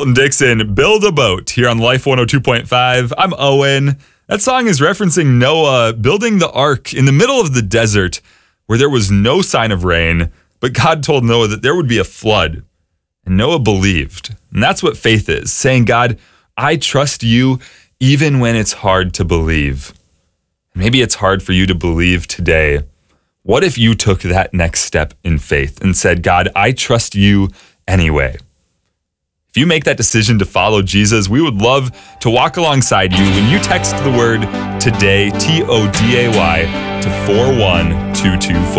Colton Dixon, Build a Boat, here on Life 102.5. I'm Owen. That song is referencing Noah building the ark in the middle of the desert where there was no sign of rain, but God told Noah that there would be a flood. And Noah believed. And that's what faith is, saying, God, I trust you even when it's hard to believe. Maybe it's hard for you to believe today. What if you took that next step in faith and said, God, I trust you anyway? If you make that decision to follow Jesus, we would love to walk alongside you when you text the word TODAY, TODAY, to 41224.